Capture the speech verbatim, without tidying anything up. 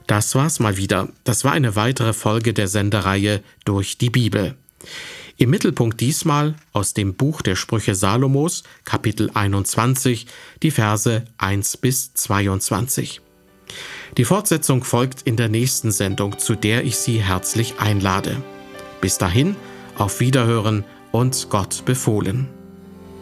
Das war's mal wieder. Das war eine weitere Folge der Sendereihe Durch die Bibel. Im Mittelpunkt diesmal aus dem Buch der Sprüche Salomos, Kapitel einundzwanzig, die Verse eins bis zweiundzwanzig. Die Fortsetzung folgt in der nächsten Sendung, zu der ich Sie herzlich einlade. Bis dahin, auf Wiederhören und Gott befohlen.